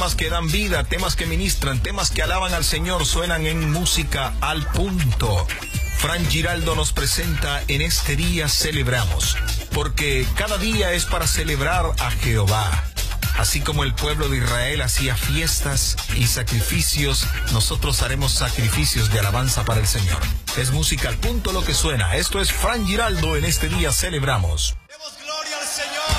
temas que dan vida, temas que ministran, temas que alaban al Señor, suenan en Música al Punto. Fran Giraldo nos presenta En este día celebramos, porque cada día es para celebrar a Jehová. Así como el pueblo de Israel hacía fiestas y sacrificios, nosotros haremos sacrificios de alabanza para el Señor. Es Música al Punto lo que suena. Esto es Fran Giraldo, En este día celebramos.